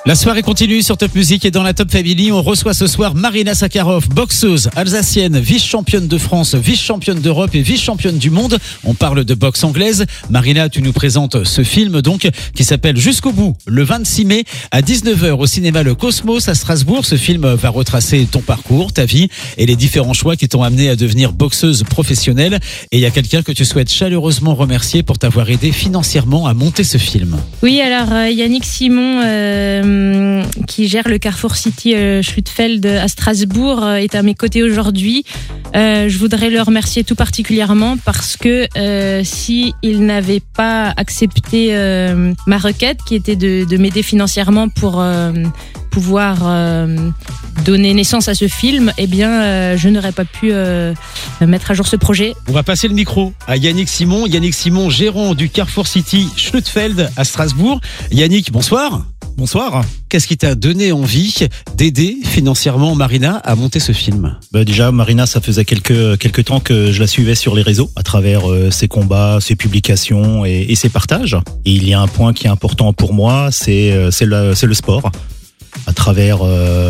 La soirée continue sur Top Music et dans la Top Family, on reçoit ce soir Marina Sakharov, boxeuse alsacienne, vice-championne de France, vice-championne d'Europe et vice-championne du monde. On parle de boxe anglaise. Marina, tu nous présentes ce film donc qui s'appelle Jusqu'au bout, le 26 mai à 19h au cinéma Le Cosmos à Strasbourg. Ce film va retracer ton parcours, ta vie et les différents choix qui t'ont amené à devenir boxeuse professionnelle. Et il y a quelqu'un que tu souhaites chaleureusement remercier pour t'avoir aidé financièrement à monter ce film. Oui, alors Yannick Simon qui gère le Carrefour City Schlütfeld à Strasbourg est à mes côtés aujourd'hui. Je voudrais le remercier tout particulièrement parce que si il n'avait pas accepté ma requête qui était de m'aider financièrement pour pouvoir donner naissance à ce film, eh bien je n'aurais pas pu mettre à jour ce projet. On va passer le micro à Yannick Simon. Yannick Simon, gérant du Carrefour City Schlütfeld à Strasbourg. Yannick, bonsoir. Bonsoir. Qu'est-ce qui t'a donné envie d'aider financièrement Marina à monter ce film ? Déjà, Marina, ça faisait quelques temps que je la suivais sur les réseaux, à travers ses combats, ses publications et ses partages. Et il y a un point qui est important pour moi, c'est le sport. À travers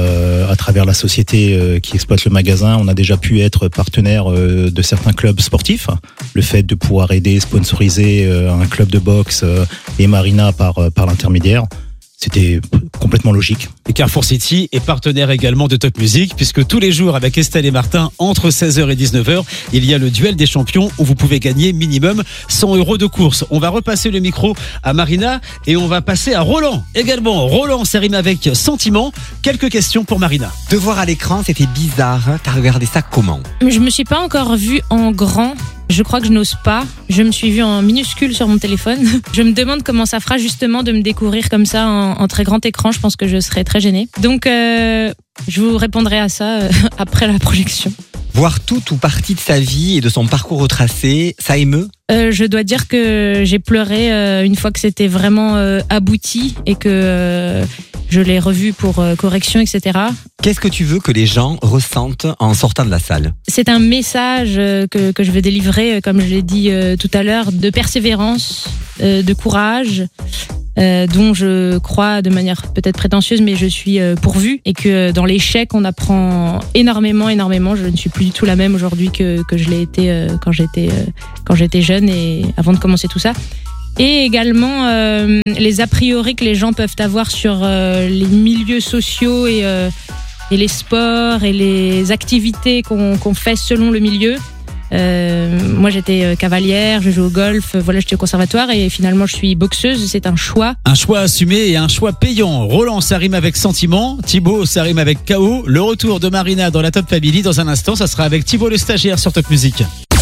la société qui exploite le magasin, on a déjà pu être partenaire de certains clubs sportifs. Le fait de pouvoir aider, sponsoriser un club de boxe et Marina par l'intermédiaire, c'était complètement logique. Et Carrefour City est partenaire également de Top Music puisque tous les jours avec Estelle et Martin entre 16h et 19h, il y a le duel des champions où vous pouvez gagner minimum 100 € de course. On va repasser le micro à Marina et on va passer à Roland également. Roland, ça rime avec sentiment. Quelques questions pour Marina. Te voir à l'écran, c'était bizarre. T'as regardé ça comment ? Je me suis pas encore vue en grand. Je crois que je n'ose pas. Je me suis vue en minuscule sur mon téléphone. Je me demande comment ça fera justement de me découvrir comme ça en très grand écran. Je pense que je serais très gênée. Donc, je vous répondrai à ça après la projection. Voir toute ou partie de sa vie et de son parcours retracé, ça émeut ? Je dois dire que j'ai pleuré une fois que c'était vraiment abouti et que je l'ai revu pour correction, etc. Qu'est-ce que tu veux que les gens ressentent en sortant de la salle ? C'est un message que je veux délivrer, comme je l'ai dit tout à l'heure, de persévérance, de courage, dont je crois de manière peut-être prétentieuse, mais je suis pourvue, et que dans l'échec, on apprend énormément. Je ne suis plus du tout la même aujourd'hui que je l'ai été quand j'étais jeune et avant de commencer tout ça. Et également les a priori que les gens peuvent avoir sur les milieux sociaux et les sports et les activités qu'on fait selon le milieu. Moi j'étais cavalière, je joue au golf, voilà, j'étais au conservatoire et finalement je suis boxeuse, c'est un choix. Un choix assumé et un choix payant. Roland, ça rime avec sentiment. Thibaut, ça rime avec KO. Le retour de Marina dans la Top Family dans un instant, ça sera avec Thibaut le stagiaire sur Top Music.